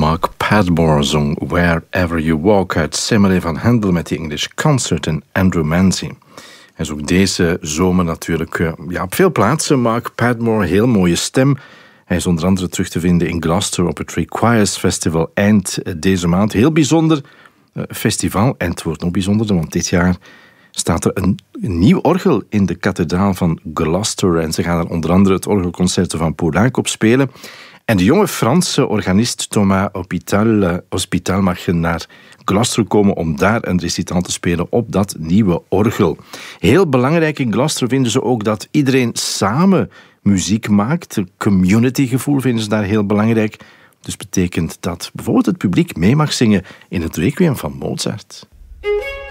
Mark Padmore zong Wherever You Walk uit Semele van Handel met de English Concert en Andrew Manzi. Hij is ook deze zomer natuurlijk op veel plaatsen. Mark Padmore, heel mooie stem. Hij is onder andere terug te vinden in Gloucester op het Requires Festival eind deze maand. Heel bijzonder festival. En het wordt nog bijzonderder, want dit jaar staat er een nieuw orgel in de kathedraal van Gloucester. En ze gaan er onder andere het orgelconcerto van Poulenc op spelen. En de jonge Franse organist Thomas Hospital mag naar Gloucester komen om daar een recital te spelen op dat nieuwe orgel. Heel belangrijk in Gloucester vinden ze ook dat iedereen samen muziek maakt. Het communitygevoel vinden ze daar heel belangrijk. Dus betekent dat bijvoorbeeld het publiek mee mag zingen in het Requiem van Mozart.